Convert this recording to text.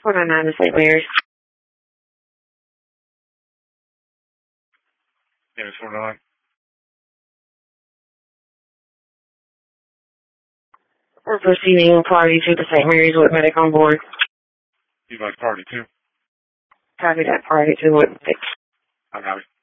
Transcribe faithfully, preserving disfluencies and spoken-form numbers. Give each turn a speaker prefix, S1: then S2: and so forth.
S1: one oh nine to Saint Mary's.
S2: Yeah, it's one oh nine.
S1: We're proceeding party to the Saint Mary's with medic on board.
S2: You'd like party too?
S1: Copy that, party to with medic.
S2: I got it.